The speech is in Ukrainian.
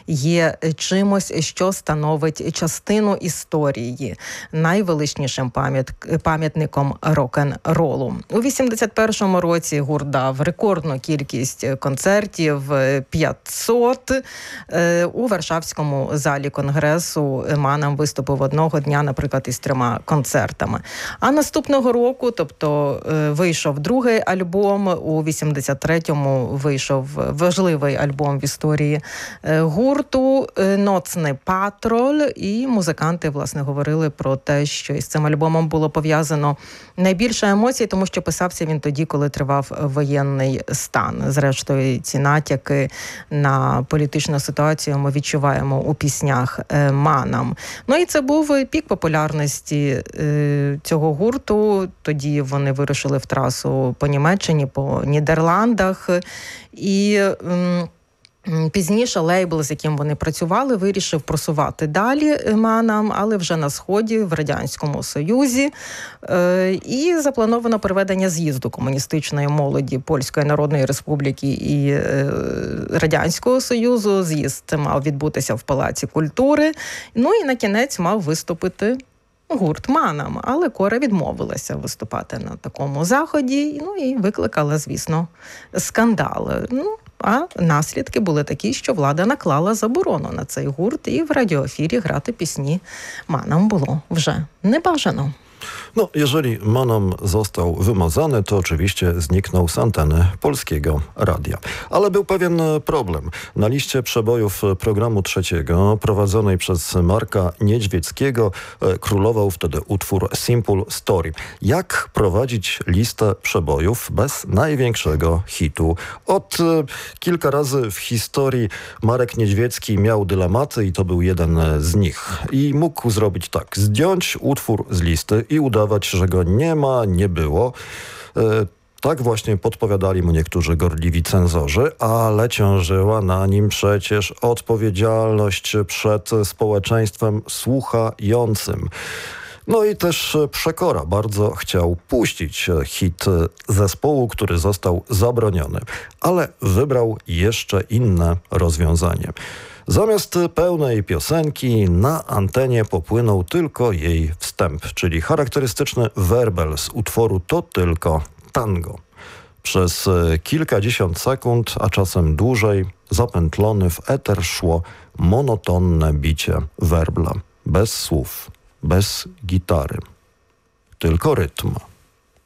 є чимось, що становить частину історії, найвеличнішим пам'ятником рок-н-ролу. У 81-му році гурт дав рекордну кількість концертів – 500. У Варшавському залі Конгресу Манам виступив одного дня, наприклад, із 3 концертами. А наступного року, тобто вийшов другий альбом, у 83-му вийшов важливий альбом в історії гурту «Ноцний патруль», і музиканти, власне, говорили про те, що із цим альбомом було пов'язано найбільше емоцій, тому що писався він тоді, коли тривав воєнний стан. Зрештою, ці натяки на політичну ситуацію ми відчуваємо у піснях Манам. Ну і це був пік популярності цього гурту. Тоді вони вирушили в трасу по Німеччині, по Нідерландах. І пізніше лейбл, з яким вони працювали, вирішив просувати далі Манам, але вже на Сході, в Радянському Союзі. І заплановано проведення з'їзду комуністичної молоді Польської Народної Республіки і Радянського Союзу. З'їзд мав відбутися в Палаці культури. Ну і на кінець мав виступити гурт Манам, але Кора відмовилася виступати на такому заході, ну і викликала, звісно, скандал. А наслідки були такі, що влада наклала заборону на цей гурт, і в радіоефірі грати пісні Манам було вже небажано. No, jeżeli Manam został wymazany, to oczywiście zniknął z anteny Polskiego Radia. Ale był pewien problem. Na liście przebojów programu trzeciego, prowadzonej przez Marka Niedźwieckiego, królował wtedy utwór Simple Story. Jak prowadzić listę przebojów bez największego hitu? Od kilka razy w historii Marek Niedźwiecki miał dylematy i to był jeden z nich. I mógł zrobić tak, zdjąć utwór z listy i udawać, że go nie ma, nie było. Tak właśnie podpowiadali mu niektórzy gorliwi cenzorzy, ale ciążyła na nim przecież odpowiedzialność przed społeczeństwem słuchającym. No i też Przekora bardzo chciał puścić hit zespołu, który został zabroniony, ale wybrał jeszcze inne rozwiązanie. Zamiast pełnej piosenki na antenie popłynął tylko jej wstęp, czyli charakterystyczny werbel z utworu To tylko tango. Przez kilkadziesiąt sekund, a czasem dłużej, zapętlony w eter szło monotonne bicie werbla. Bez słów, bez gitary, tylko rytm.